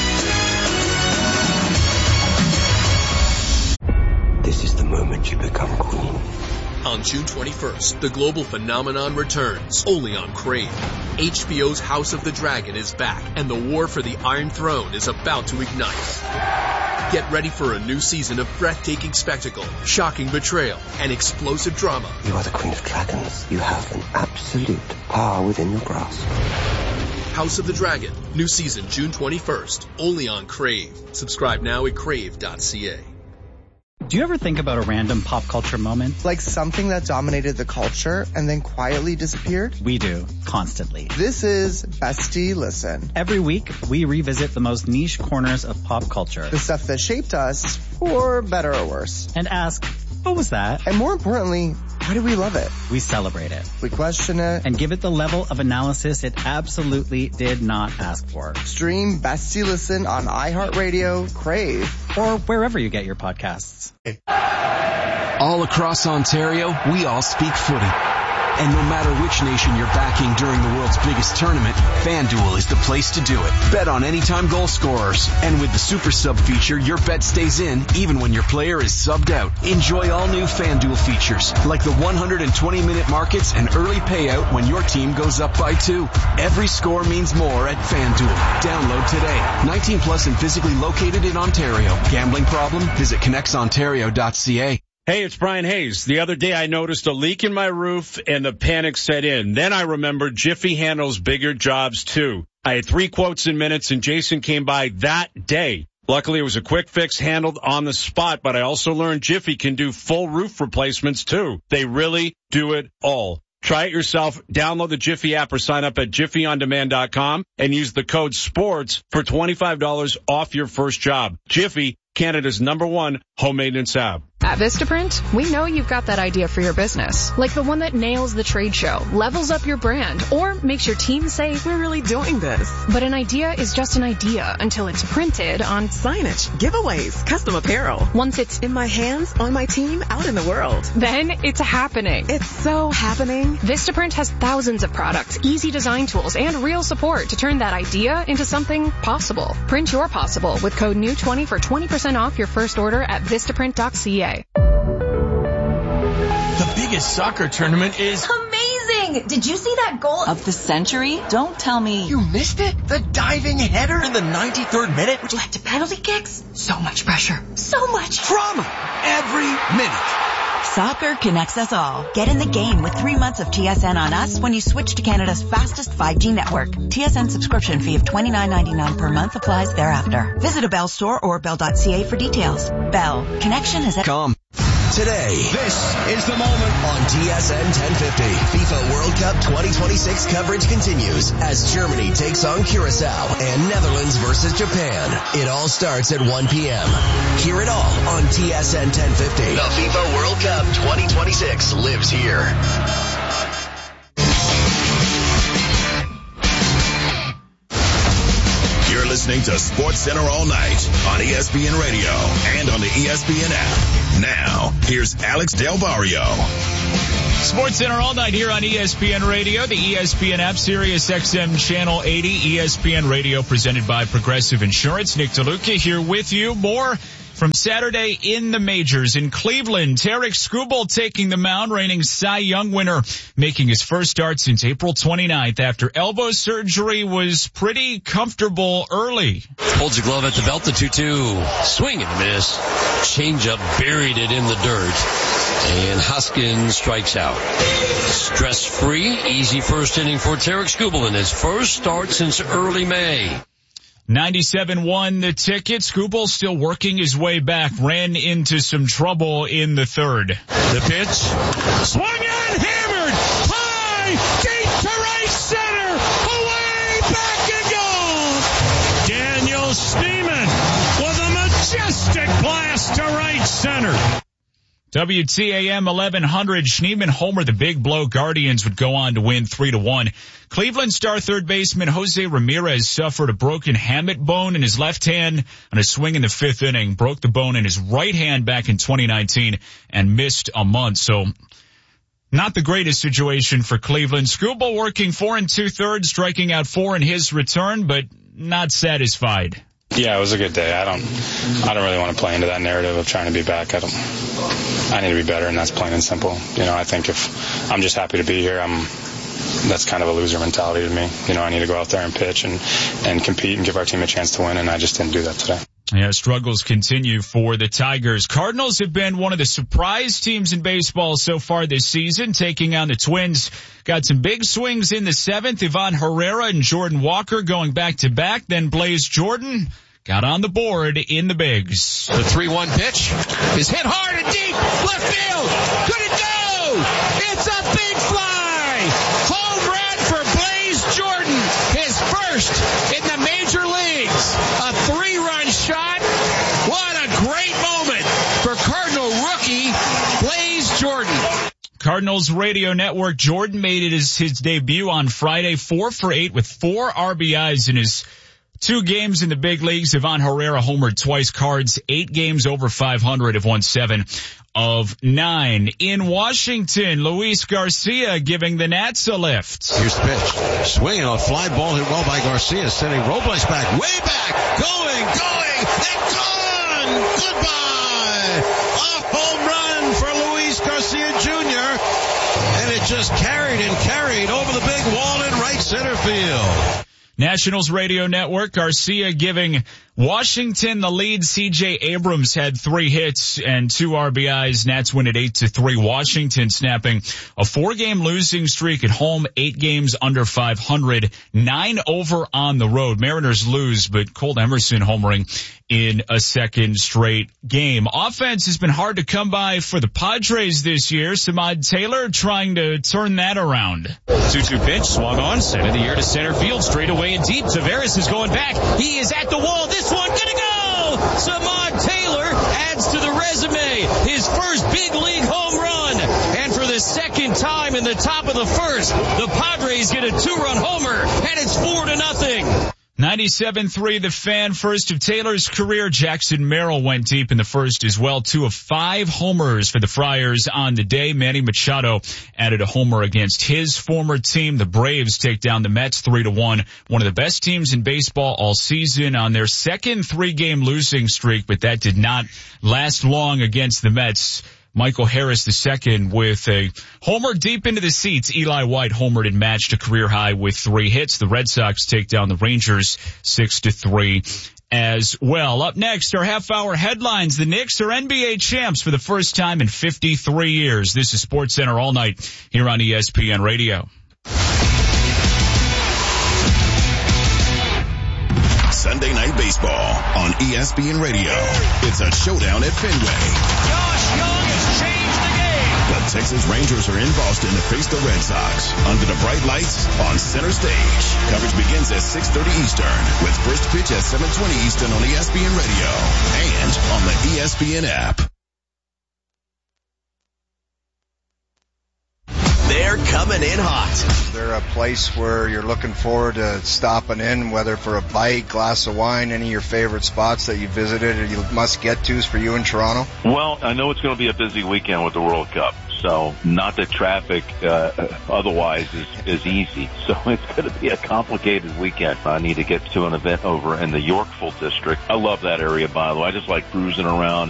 This is the moment you become queen. On June 21st, the global phenomenon returns, only on Crave. HBO's House of the Dragon is back, and the war for the Iron Throne is about to ignite. Get ready for a new season of breathtaking spectacle, shocking betrayal, and explosive drama. You are the Queen of Dragons. You have an absolute power within your grasp. House of the Dragon, new season June 21st, only on Crave. Subscribe now at crave.ca. Do you ever think about a random pop culture moment? Like something that dominated the culture and then quietly disappeared? We do, constantly. This is Bestie Listen. Every week, we revisit the most niche corners of pop culture. The stuff that shaped us, for better or worse. And ask, what was that? And more importantly, why do we love it? We celebrate it. We question it. And give it the level of analysis it absolutely did not ask for. Stream Bestie Listen on iHeartRadio, Crave, or wherever you get your podcasts. All across Ontario, we all speak footy. And no matter which nation you're backing during the world's biggest tournament, FanDuel is the place to do it. Bet on anytime goal scorers. And with the Super Sub feature, your bet stays in even when your player is subbed out. Enjoy all new FanDuel features, like the 120-minute markets and early payout when your team goes up by 2. Every score means more at FanDuel. Download today. 19 plus and physically located in Ontario. Gambling problem? Visit connectsontario.ca. Hey, it's Brian Hayes. The other day I noticed a leak in my roof and the panic set in. Then I remembered Jiffy handles bigger jobs too. I had 3 quotes in minutes and Jason came by that day. Luckily, it was a quick fix handled on the spot, but I also learned Jiffy can do full roof replacements too. They really do it all. Try it yourself. Download the Jiffy app or sign up at jiffyondemand.com and use the code SPORTS for $25 off your first job. Jiffy, Canada's #1 home maintenance app. At Vistaprint, we know you've got that idea for your business, like the one that nails the trade show, levels up your brand, or makes your team say, we're really doing this. But an idea is just an idea until it's printed on signage, giveaways, custom apparel. Once it's in my hands, on my team, out in the world, then it's happening. It's so happening. Vistaprint has thousands of products, easy design tools, and real support to turn that idea into something possible. Print your possible with code NEW20 for 20% off your first order at vistaprint.ca. The biggest soccer tournament is amazing! Did you see that goal of the century? Don't tell me you missed it. The diving header in the 93rd minute, which led to penalty kicks. So much pressure. So much drama every minute. Soccer connects us all. Get in the game with 3 months of TSN on us when you switch to Canada's fastest 5G network. TSN subscription fee of $29.99 per month applies thereafter. Visit a Bell store or bell.ca for details. Bell. Connection is at com. Today, this is the moment on TSN 1050. FIFA World Cup 2026 coverage continues as Germany takes on Curacao and Netherlands versus Japan. It all starts at 1 p.m. Hear it all on TSN 1050. The FIFA World Cup 2026 lives here. You're listening to SportsCenter All Night on ESPN Radio and on the ESPN app. Now, here's Alex Del Barrio. SportsCenter All Night here on ESPN Radio, the ESPN app, Sirius XM Channel 80, ESPN Radio presented by Progressive Insurance. Nick DeLuca here with you. More From Saturday in the majors in Cleveland, Tarik Skubal taking the mound, reigning Cy Young winner, making his first start since April 29th after elbow surgery was pretty comfortable early. Holds the glove at the belt, the 2-2. Swing and miss. Changeup buried it in the dirt. And Hoskins strikes out. Stress-free, easy first inning for Tarik Skubal in his first start since early May. 97-1 the ticket. Skubal still working his way back. Ran into some trouble in the third. The pitch. Swung and hammered. High. Deep to right center. Away. Back and gone. Daniel Schneemann with a majestic blast to right center. WTAM 1100, Schneemann homer, the big blow. Guardians would go on to win 3-1. Cleveland star third baseman Jose Ramirez suffered a broken hamate bone in his left hand on a swing in the fifth inning. Broke the bone in his right hand back in 2019 and missed a month. So not the greatest situation for Cleveland. Skubal working 4 2/3, striking out 4 in his return, but not satisfied. Yeah, it was a good day. I don't really want to play into that narrative of trying to be back. I need to be better, and that's plain and simple. I think if I'm just happy to be here, that's kind of a loser mentality to me. I need to go out there and pitch and compete and give our team a chance to win, and I just didn't do that today. Yeah, struggles continue for the Tigers. Cardinals have been one of the surprise teams in baseball so far this season, taking on the Twins. Got some big swings in the 7th. Ivan Herrera and Jordan Walker going back-to-back. Then Blaze Jordan got on the board in the bigs. The 3-1 pitch is hit hard and deep. Left field. Could it go? It's a big fly. Home run for Blaze Jordan. His first in the major leagues. A 3-run shot. What a great moment for Cardinal rookie Blaze Jordan. Cardinals radio network, Jordan made it his debut on Friday, 4 for 8 with 4 RBIs in his 2 games in the big leagues. Ivan Herrera homered twice. Cards 8 games over 500, have won 7 of 9. In Washington, Luis Garcia giving the Nats a lift. Here's the pitch. Swinging on a fly ball hit well by Garcia, sending Robles back, way back, going, and gone! Goodbye! A home run for Luis Garcia Jr., and it just carried over the big wall in right center field. Nationals radio network, Garcia giving Washington the lead. C.J. Abrams had 3 hits and 2 RBIs. Nats win at 8-3. Washington snapping a 4-game losing streak at home, 8 games under 500, 9 over on the road. Mariners lose, but Cole Emerson homering in a second straight game. Offense has been hard to come by for the Padres this year. Samad Taylor trying to turn that around. 2-2 pitch, swung on, sent in the air to center field, straight away and deep. Tavares is going back. He is at the wall. This one gonna go! Samad Taylor adds to the resume his first big league home run. And for the second time in the top of the first, the Padres get a 2-run homer, and it's 4-0. 97-3 the Fan, first of Taylor's career. Jackson Merrill went deep in the first as well. 2 of 5 homers for the Friars on the day. Manny Machado added a homer against his former team. The Braves take down the Mets 3-1. One of the best teams in baseball all season on their second 3-game losing streak, but that did not last long against the Mets. Michael Harris II with a homer deep into the seats. Eli White homered and matched a career high with 3 hits. The Red Sox take down the Rangers 6-3 as well. Up next, our half-hour headlines. The Knicks are NBA champs for the first time in 53 years. This is SportsCenter All Night here on ESPN Radio. Sunday Night Baseball on ESPN Radio. It's a showdown at Fenway. Josh Young has changed the game. The Texas Rangers are in Boston to face the Red Sox under the bright lights on center stage. Coverage begins at 6:30 Eastern with first pitch at 7:20 Eastern on ESPN Radio and on the ESPN app. They're coming in hot. Is there a place where you're looking forward to stopping in, whether for a bite, glass of wine, any of your favorite spots that you visited or you must get-tos for you in Toronto? Well, I know it's going to be a busy weekend with the World Cup, So not that traffic otherwise is easy. So it's going to be a complicated weekend. I need to get to an event over in the Yorkville district. I love that area, by the way. I just like cruising around